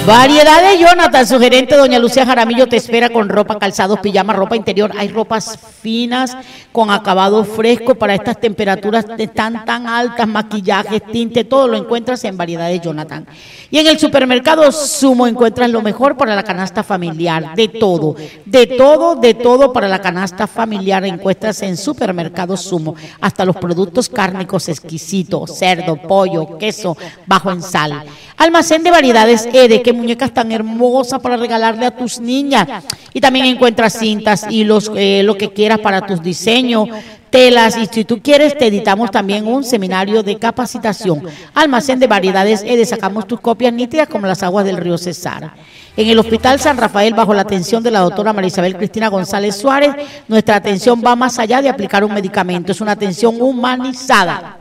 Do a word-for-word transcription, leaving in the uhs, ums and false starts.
Variedades Jonathan, su gerente doña Lucía Jaramillo te espera con ropa, calzados, pijamas, ropa interior. Hay ropas finas con acabado fresco para estas temperaturas tan tan altas, maquillajes, tinte, todo lo encuentras en Variedades Jonathan. Y en el supermercado Sumo encuentras lo mejor para la canasta familiar, de todo, de todo, de todo para la canasta familiar encuentras en supermercado Sumo, hasta los productos cárnicos exquisitos, cerdo, pollo, queso, bajo en sal. Almacén de Variedades Ede, qué muñecas tan hermosas para regalarle a tus niñas. Y también encuentras cintas, hilos, eh, lo que quieras para tus diseños, telas, y si tú quieres te editamos también un seminario de capacitación. Almacén de Variedades Ede, sacamos tus copias nítidas como las aguas del río Cesar. En el Hospital San Rafael, bajo la atención de la doctora María Isabel Cristina González Suárez, nuestra atención va más allá de aplicar un medicamento, es una atención humanizada.